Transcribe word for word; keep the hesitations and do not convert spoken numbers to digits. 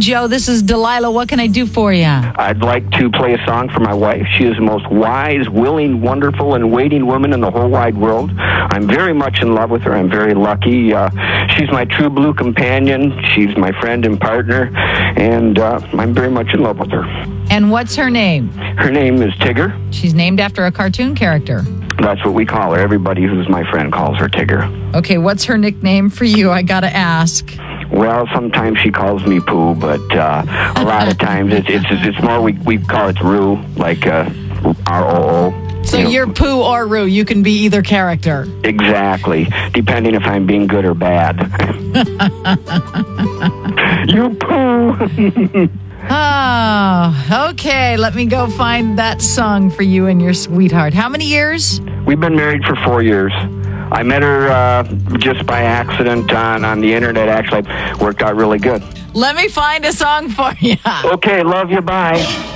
Joe. This is Delilah. What can I do for you? I'd like to play a song for my wife. She is the most wise, willing, wonderful, and waiting woman in the whole wide world. I'm very much in love with her. I'm very lucky. Uh, she's my true blue companion. She's my friend and partner, and uh, I'm very much in love with her. And what's her name? Her name is Tigger. She's named after a cartoon character. That's what we call her. Everybody who's my friend calls her Tigger. Okay, what's her nickname for you? I gotta ask. Well, sometimes she calls me Pooh, but uh, a lot of times it's it's it's more we we call it Roo, like uh, R O O. So you know. you're Pooh or Roo. You can be either character. Exactly, depending if I'm being good or bad. You Pooh. Oh, okay. Let me go find that song for you and your sweetheart. How many years? We've been married for four years. I met her uh, just by accident on, on the internet. Actually, worked out really good. Let me find a song for you. Okay, love you. Bye.